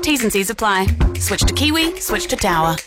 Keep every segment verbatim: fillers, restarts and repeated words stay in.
T's and C's apply. Switch to Kiwi, switch to Tower.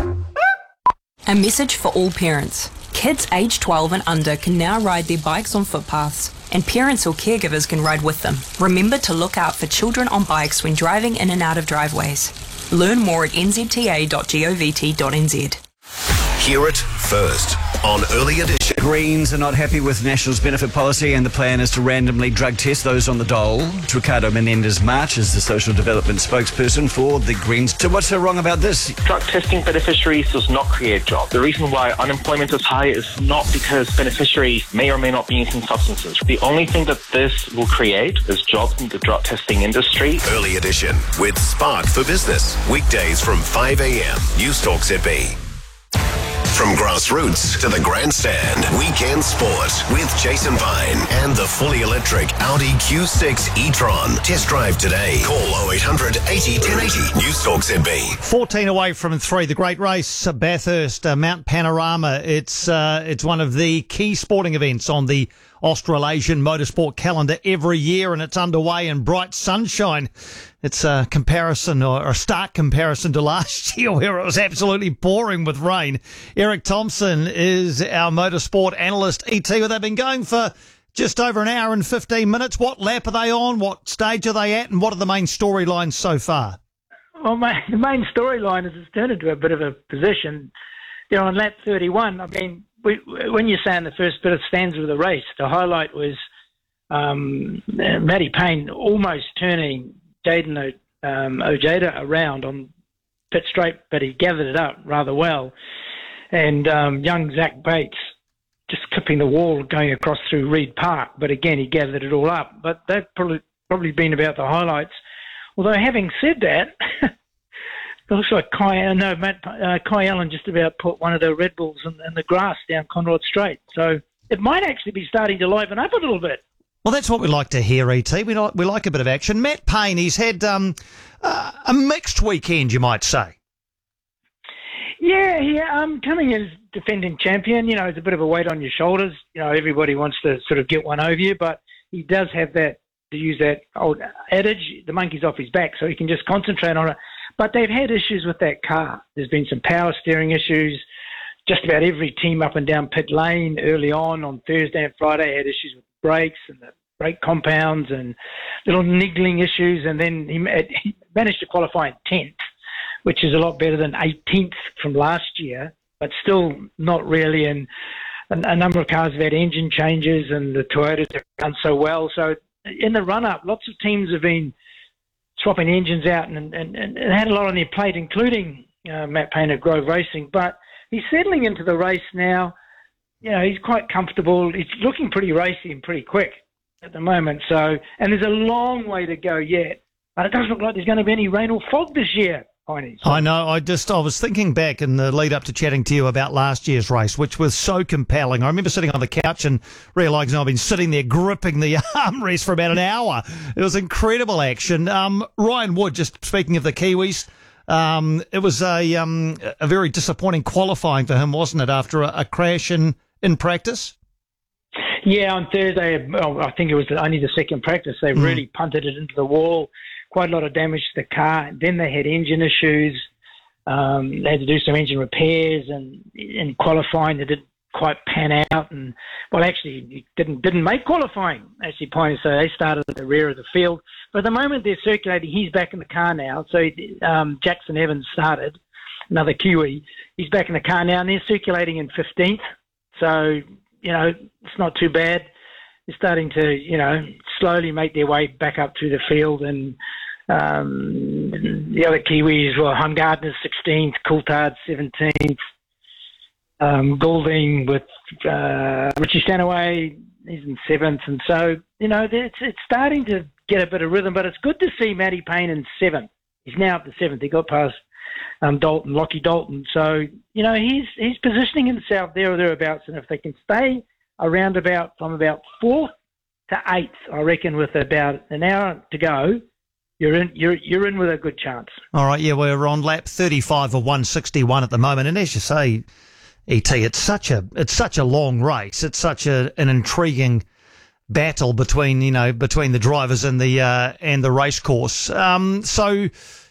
A message for all parents. Kids aged twelve and under can now ride their bikes on footpaths, and parents or caregivers can ride with them. Remember to look out for children on bikes when driving in and out of driveways. Learn more at n z t a dot govt dot n z. Hear it first on Early Edition. Greens are not happy with National's benefit policy, and the plan is to randomly drug test those on the dole. Ricardo Menendez-March is the social development spokesperson for the Greens. So what's so wrong about this? Drug testing beneficiaries does not create jobs. The reason why unemployment is high is not because beneficiaries may or may not be using substances. The only thing that this will create is jobs in the drug testing industry. Early Edition with Spark for Business. Weekdays from five a.m. News Talk Z B. From grassroots to the grandstand, weekend sport with Jason Vine and the fully electric Audi Q six e-tron. Test drive today. Call oh eight hundred eighty ten eighty. News Talk Z B. fourteen away from three. The great race, Bathurst, uh, Mount Panorama. It's uh, it's one of the key sporting events on the Australasian motorsport calendar every year, and it's underway in bright sunshine. It's a comparison, or a stark comparison to last year, where it was absolutely pouring with rain. Eric Thompson is our motorsport analyst. E T, well, they've been going for just over an hour and fifteen minutes. What lap are they on? What stage are they at? And what are the main storylines so far? Well, my, the main storyline is it's turned into a bit of a position. You know, on lap thirty-one, I mean, we, when you're saying the first bit of stanza of the race, the highlight was um, Matty Payne almost turning Jaden o, um, Ojeda around on pit straight, but he gathered it up rather well. And um, young Zach Bates just clipping the wall going across through Reed Park, but again, he gathered it all up. But they've probably, probably been about the highlights. Although having said that, it looks like Kai, no, Matt, uh, Kai Allen just about put one of the Red Bulls in, in the grass down Conrod Straight. So it might actually be starting to liven up a little bit. Well, that's what we like to hear, E T. We like, we like a bit of action. Matt Payne, he's had um, uh, a mixed weekend, you might say. Yeah, yeah. Um, coming as defending champion, you know, it's a bit of a weight on your shoulders. You know, everybody wants to sort of get one over you, but he does have that, to use that old adage, the monkey's off his back, so he can just concentrate on it. But they've had issues with that car. There's been some power steering issues. Just about every team up and down pit lane early on on Thursday and Friday had issues with brakes and the brake compounds and little niggling issues. And then he, he managed to qualify in tenth, which is a lot better than eighteenth from last year, but still not really. And a, a number of cars have had engine changes, and the Toyotas have done so well. So in the run-up, lots of teams have been swapping engines out and, and, and had a lot on their plate, including uh, Matt Payne at Grove Racing. But he's settling into the race now. You know, he's quite comfortable. He's looking pretty racy and pretty quick at the moment. So, and there's a long way to go yet. But it doesn't look like there's going to be any rain or fog this year. I know. I just I was thinking back in the lead up to chatting to you about last year's race, which was so compelling. I remember sitting on the couch and realising I've been sitting there gripping the armrest for about an hour. It was incredible action. Um, Ryan Wood, just speaking of the Kiwis, um, it was a um, a very disappointing qualifying for him, wasn't it? After a, a crash in in practice. Yeah, on Thursday, well, I think it was only the second practice. They mm. really punted it into the wall. Quite a lot of damage to the car. Then they had engine issues. Um, they had to do some engine repairs, and in qualifying they didn't quite pan out. And well, actually, he didn't didn't make qualifying. Actually, pointing so they started at the rear of the field. But at the moment they're circulating, he's back in the car now. So um, Jackson Evans started, another Kiwi. He's back in the car now, and they're circulating in fifteenth. So you know it's not too bad. They're starting to you know slowly make their way back up to the field. And Um, the other Kiwis were Humgardner sixteenth, Coulthard seventeenth, um, Goulding with uh, Richie Stanaway, he's in seventh. And so, you know, it's, it's starting to get a bit of rhythm, but it's good to see Matty Payne in seventh. He's now up to seventh. He got past um, Dalton, Lockie Dalton. So, you know, he's he's positioning himself there or thereabouts. And if they can stay around about from about fourth to eighth, I reckon, with about an hour to go, You're in, you're, you're in with a good chance. All right, yeah, we're on lap thirty-five of one sixty-one at the moment, and as you say, E T, it's such a it's such a long race. It's such a an intriguing battle between you know between the drivers and the uh, and the race course. Um, so